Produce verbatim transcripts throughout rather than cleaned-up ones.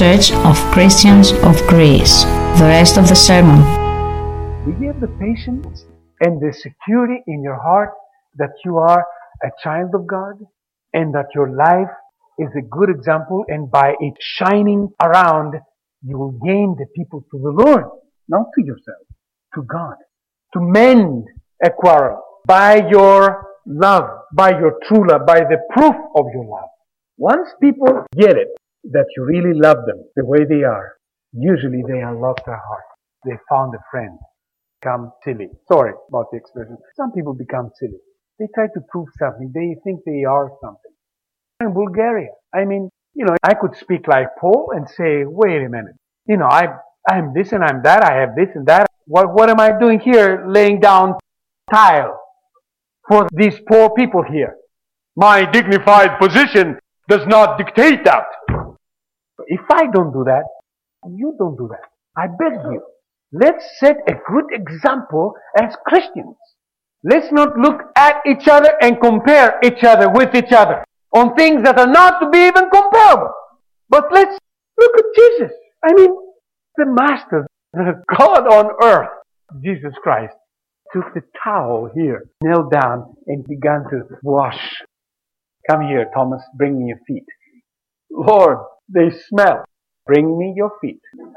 Church of Christians of Greece. The rest of the sermon. Do you have the patience and the security in your heart that you are a child of God and that your life is a good example, and by it shining around, you will gain the people to the Lord, not to yourself, to God, to mend a quarrel by your love, by your true love, by the proof of your love. Once people get it, that you really love them the way they are, usually they unlock their heart. They found a friend. Become silly. Sorry about the expression. Some people become silly. They try to prove something. They think they are something. In Bulgaria, I mean, you know, I could speak like Paul and say, wait a minute. You know, I, I'm this and I'm that. I have this and that. What, what am I doing here laying down tile for these poor people here? My dignified position does not dictate that. If I don't do that, you don't do that. I beg you. Let's set a good example as Christians. Let's not look at each other and compare each other with each other on things that are not to be even comparable. But let's look at Jesus. I mean, the Master, the God on earth, Jesus Christ, took the towel here, knelt down, and began to wash. Come here, Thomas, bring me your feet. Lord, they smell. Bring me your feet.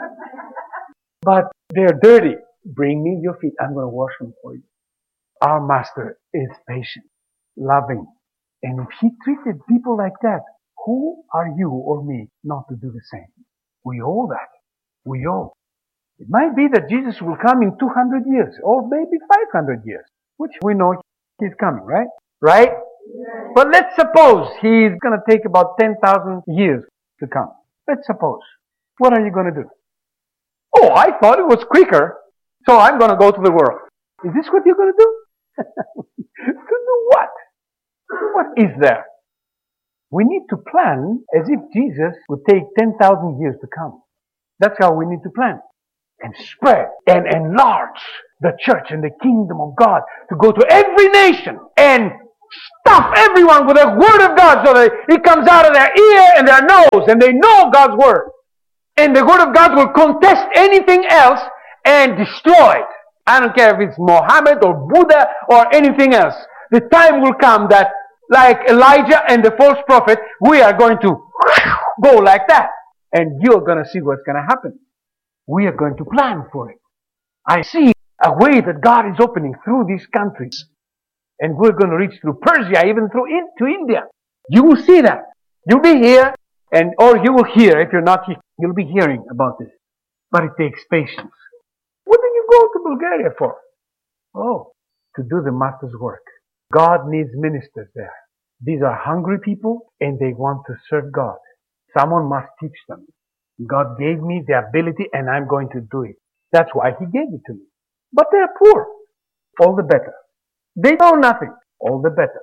But they're dirty. Bring me your feet. I'm going to wash them for you. Our Master is patient, loving. And if He treated people like that, who are you or me not to do the same? We owe that. We owe. It might be that Jesus will come in two hundred years, or maybe five hundred years, which we know He's coming, right? Right? Yeah. But let's suppose He's going to take about ten thousand years to come. Let's suppose. What are you going to do? Oh, I thought it was quicker, so I'm going to go to the world. Is this what you're going to do? To do what? What is there? We need to plan as if Jesus would take ten thousand years to come. That's how we need to plan. And spread and enlarge the church and the kingdom of God to go to every nation and stuff everyone with the word of God so that it comes out of their ear and their nose and they know God's word. And the word of God will contest anything else and destroy it. I don't care if it's Mohammed or Buddha or anything else. The time will come that, like Elijah and the false prophet, we are going to go like that. And you're going to see what's going to happen. We are going to plan for it. I see a way that God is opening through these countries. And we're going to reach through Persia, even through in, to India. You will see that. You'll be here, and or you will hear, if you're not here, you'll be hearing about this. But it takes patience. What did you go to Bulgaria for? Oh, to do the Master's work. God needs ministers there. These are hungry people, and they want to serve God. Someone must teach them. God gave me the ability, and I'm going to do it. That's why He gave it to me. But they're poor. All the better. They know nothing. All the better.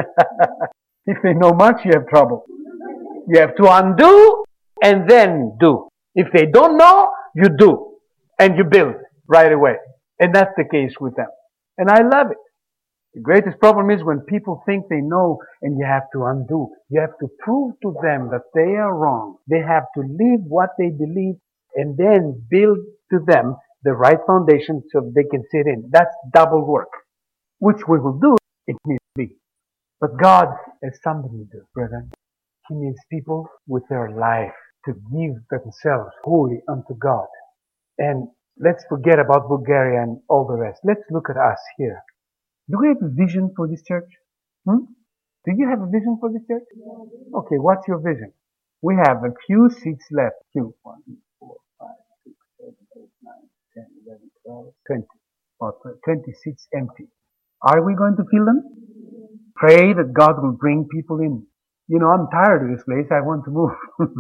If they know much, you have trouble. You have to undo and then do. If they don't know, you do. And you build right away. And that's the case with them. And I love it. The greatest problem is when people think they know and you have to undo. You have to prove to them that they are wrong. They have to live what they believe and then build to them the right foundation so they can sit in. That's double work, which we will do if needs be. But God has something to do, brethren. He needs people with their life to give themselves wholly unto God. And let's forget about Bulgaria and all the rest. Let's look at us here. Do we have a vision for this church? Hmm? Do you have a vision for this church? Okay, what's your vision? We have a few seats left. Few. one, four, five, six, seven, eight, nine, ten, eleven, twelve, twenty. Or twenty seats empty. Are we going to fill them? Pray that God will bring people in. You know, I'm tired of this place. I want to move.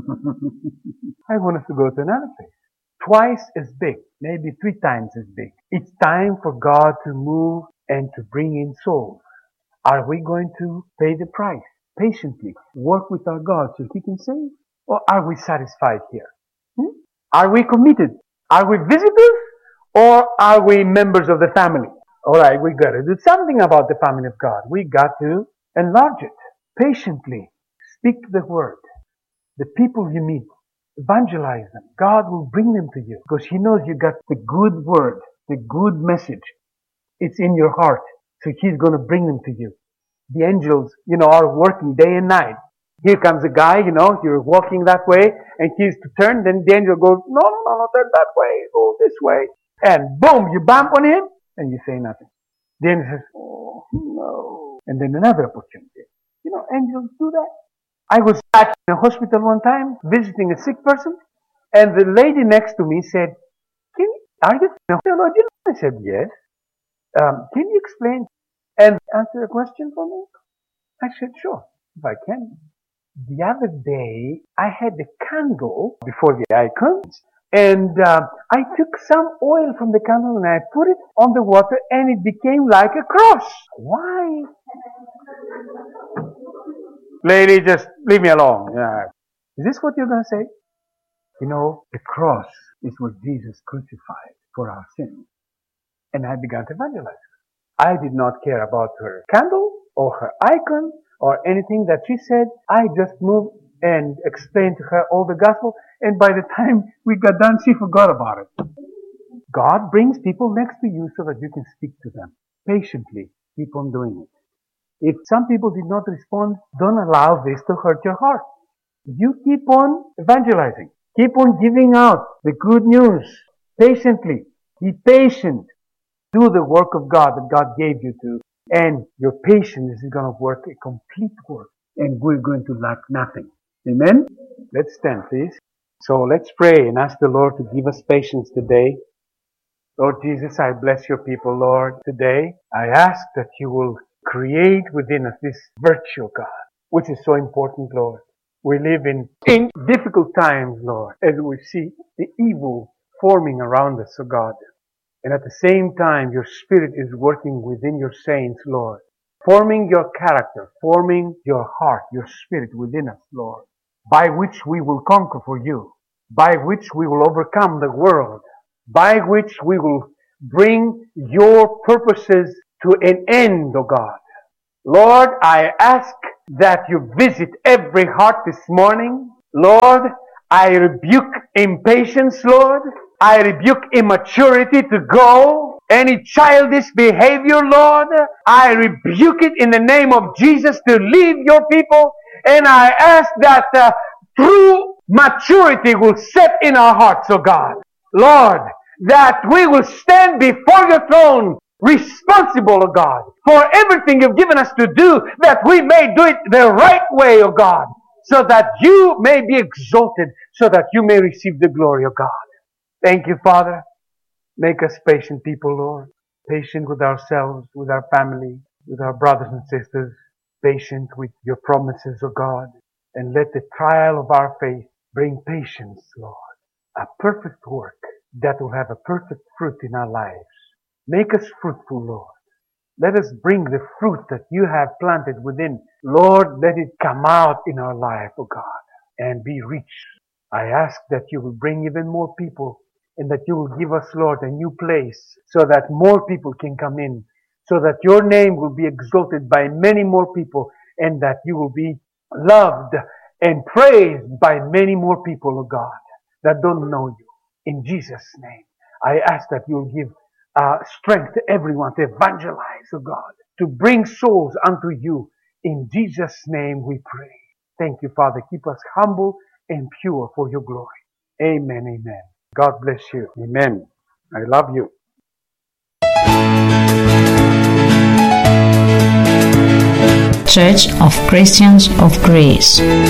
I want us to go to another place. Twice as big, maybe three times as big. It's time for God to move and to bring in souls. Are we going to pay the price patiently, work with our God so He can save? Or are we satisfied here? Hmm? Are we committed? Are we visitors? Or are we members of the family? Alright, we got to do something about the family of God. We got to enlarge it. Patiently speak the word. The people you meet, Evangelize them. God will bring them to you because He knows you got the good word, the good message. It's in your heart. So He's going to bring them to you. The angels, you know, are working day and night. Here comes a guy, you know, you're walking that way and he's to turn, then the angel goes, no, no, no, no, turn that way, go this way. And boom, you bump on him and you say nothing. The angel says, oh, no. And then another opportunity. You know, angels do that. I was at a hospital one time visiting a sick person and the lady next to me said, can, are you a theologian? I said, yes. Um, can you explain and answer a question for me? I said, sure, if I can. The other day, I had a candle before the icons, and uh, I took some oil from the candle and I put it on the water, and it became like a cross. Why? Lady, just leave me alone. Yeah. Is this what you're going to say? You know, the cross is what Jesus crucified for our sins. And I began to evangelize her. I did not care about her candle or her icon or anything that she said. I just moved and explained to her all the gospel, and by the time we got done, she forgot about it. God brings people next to you so that you can speak to them. Patiently, keep on doing it. If some people did not respond, don't allow this to hurt your heart. You keep on evangelizing. Keep on giving out the good news. Patiently. Be patient. Do the work of God that God gave you to. And your patience is going to work a complete work. And we're going to lack nothing. Amen? Let's stand, please. So let's pray and ask the Lord to give us patience today. Lord Jesus, I bless your people, Lord. Today, I ask that you will create within us this virtue, God, which is so important, Lord. We live in, in difficult times, Lord, as we see the evil forming around us, oh God. And at the same time, your Spirit is working within your saints, Lord, forming your character, forming your heart, your spirit within us, Lord, by which we will conquer for you, by which we will overcome the world, by which we will bring your purposes to an end, O God. Lord, I ask that you visit every heart this morning. Lord, I rebuke impatience, Lord. I rebuke immaturity to go. Any childish behavior, Lord, I rebuke it in the name of Jesus to leave your people. And I ask that uh, true maturity will set in our hearts, O God. Lord, that we will stand before your throne responsible, O God, for everything you've given us to do, that we may do it the right way, O God, so that you may be exalted, so that you may receive the glory of God. Thank you, Father. Make us patient people, Lord. Patient with ourselves, with our family, with our brothers and sisters. Patient with your promises, O God. And let the trial of our faith bring patience, Lord. A perfect work that will have a perfect fruit in our lives. Make us fruitful, Lord. Let us bring the fruit that you have planted within. Lord, let it come out in our life, O God, and be rich. I ask that you will bring even more people, and that you will give us, Lord, a new place so that more people can come in, so that your name will be exalted by many more people, and that you will be loved and praised by many more people, O God, that don't know you. In Jesus' name, I ask that you will give uh, strength to everyone to evangelize, O God, to bring souls unto you. In Jesus' name we pray. Thank you, Father. Keep us humble and pure for your glory. Amen, amen. God bless you. Amen. I love you. Church of Christians of Greece.